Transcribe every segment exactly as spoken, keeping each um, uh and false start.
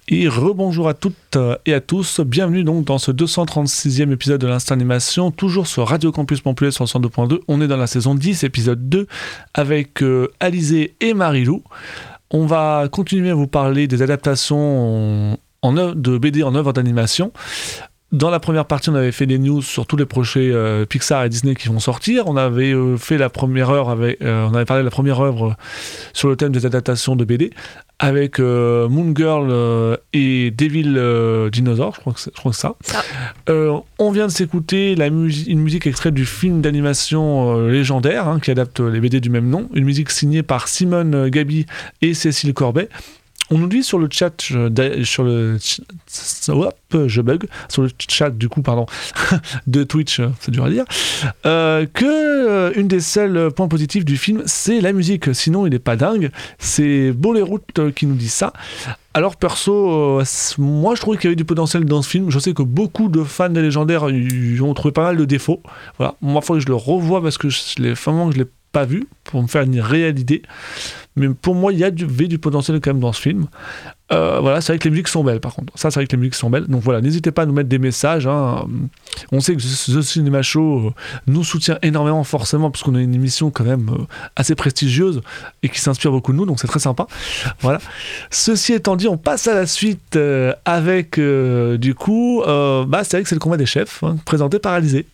Et rebonjour à toutes et à tous, bienvenue donc dans ce deux cent trente-sixième épisode de l'Instant Animation, toujours sur Radio Campus Montpellier sur le cent deux point deux. On est dans la saison dix, épisode deux, avec euh, Alizé et Marie-Lou. On va continuer à vous parler des adaptations en, en œuvre, de B D en œuvre d'animation. Dans la première partie, on avait fait des news sur tous les projets euh, Pixar et Disney qui vont sortir. On avait euh, fait la première heure avec, euh, on avait parlé de la première œuvre euh, sur le thème des adaptations de B D avec euh, Moon Girl euh, et Devil euh, Dinosaur, je crois que c'est, je crois que c'est ça. ça. Euh, on vient de s'écouter la mus- une musique extraite du film d'animation euh, légendaire hein, qui adapte les B D du même nom. Une musique signée par Simone Gaby et Cécile Corbet. On nous dit sur le chat, je, sur le, hop, je bug, sur le chat du coup, pardon, de Twitch, c'est dur à dire, euh, que euh, une des seuls points positifs du film, c'est la musique. Sinon, il est pas dingue. C'est Boléroute qui nous dit ça. Alors perso, euh, moi je trouvais qu'il y avait du potentiel dans ce film. Je sais que beaucoup de fans des légendaires y ont trouvé pas mal de défauts. Voilà, moi il faut que je le revoie parce que je l'ai vraiment que je l'ai pas vu pour me faire une réelle idée. Mais pour moi, il y avait du potentiel quand même dans ce film. Euh, voilà, c'est vrai que les musiques sont belles, par contre. Ça, c'est vrai que les musiques sont belles. Donc voilà, n'hésitez pas à nous mettre des messages. Hein. On sait que The Cinema Show nous soutient énormément, forcément, parce qu'on a une émission quand même assez prestigieuse et qui s'inspire beaucoup de nous, donc c'est très sympa. Voilà. Ceci étant dit, on passe à la suite euh, avec, euh, du coup, euh, bah, c'est vrai que c'est le combat des chefs, hein, présenté par Alizé.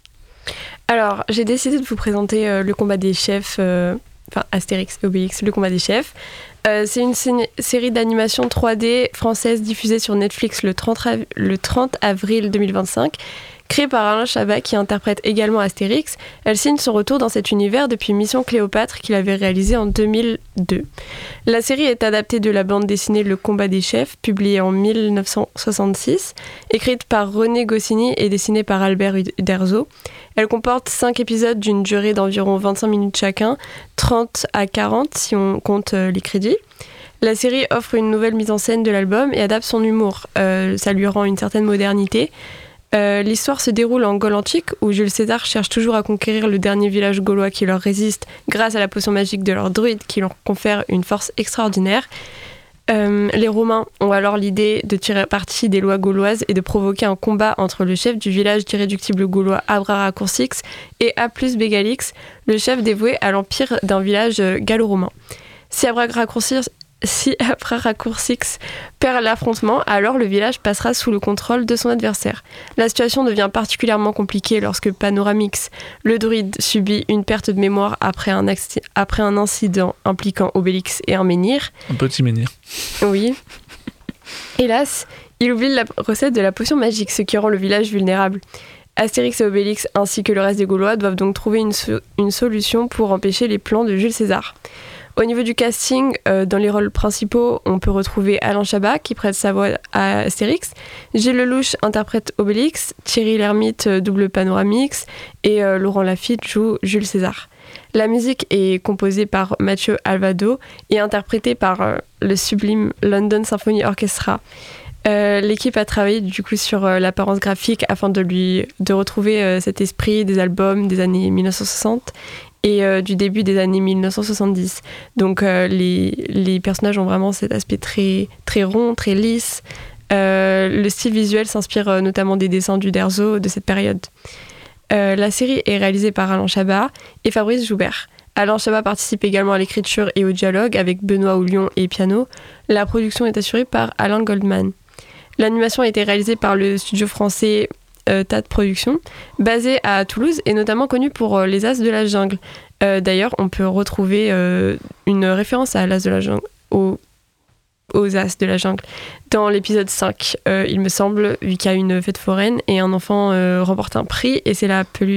Alors, j'ai décidé de vous présenter euh, le combat des chefs... Euh... Enfin, Astérix et Obélix, le combat des chefs. Euh, c'est une sé- série d'animation trois D française diffusée sur Netflix le trente, av- le trente avril deux mille vingt-cinq. Créée par Alain Chabat, qui interprète également Astérix, elle signe son retour dans cet univers depuis Mission Cléopâtre, qu'il avait réalisé en deux mille deux. La série est adaptée de la bande dessinée Le Combat des Chefs, publiée en dix-neuf cent soixante-six, écrite par René Goscinny et dessinée par Albert Uderzo. Elle comporte cinq épisodes d'une durée d'environ vingt-cinq minutes chacun, trente à quarante si on compte euh, les crédits. La série offre une nouvelle mise en scène de l'album et adapte son humour. Euh, ça lui rend une certaine modernité. Euh, l'histoire se déroule en Gaule antique, où Jules César cherche toujours à conquérir le dernier village gaulois qui leur résiste grâce à la potion magique de leur druide qui leur confère une force extraordinaire. Euh, les Romains ont alors l'idée de tirer parti des lois gauloises et de provoquer un combat entre le chef du village d'irréductibles gaulois Abraracourcix et Appius Begalix, le chef dévoué à l'empire d'un village gallo-romain. Si Abraracourcix Si Abraracourcix perd l'affrontement, alors le village passera sous le contrôle de son adversaire. La situation devient particulièrement compliquée lorsque Panoramix, le druide, subit une perte de mémoire après un, acci- après un incident impliquant Obélix et un menhir. Un petit menhir. Oui. Hélas, il oublie la recette de la potion magique, ce qui rend le village vulnérable. Astérix et Obélix, ainsi que le reste des Gaulois, doivent donc trouver une, so- une solution pour empêcher les plans de Jules César. Au niveau du casting, euh, dans les rôles principaux, on peut retrouver Alain Chabat qui prête sa voix à Astérix, Gilles Lelouch interprète Obélix, Thierry Lhermitte euh, double Panoramix et euh, Laurent Lafitte joue Jules César. La musique est composée par Mathieu Alvado et interprétée par euh, le sublime London Symphony Orchestra. Euh, l'équipe a travaillé du coup sur euh, l'apparence graphique afin de lui de retrouver euh, cet esprit des albums des années dix-neuf cent soixante et euh, du début des années dix-neuf cent soixante-dix. Donc euh, les, les personnages ont vraiment cet aspect très, très rond, très lisse. Euh, le style visuel s'inspire euh, notamment des dessins d'Uderzo de cette période. Euh, la série est réalisée par Alain Chabat et Fabrice Joubert. Alain Chabat participe également à l'écriture et au dialogue avec Benoît Oulion et piano. La production est assurée par Alain Goldman. L'animation a été réalisée par le studio français euh, T A D Productions, basé à Toulouse et notamment connu pour euh, Les As de la Jungle. Euh, d'ailleurs, on peut retrouver euh, une référence à l'As de la Jungle, au, aux As de la Jungle, dans l'épisode cinq, euh, il me semble, vu qu'il y a une fête foraine et un enfant euh, remporte un prix et c'est la peluche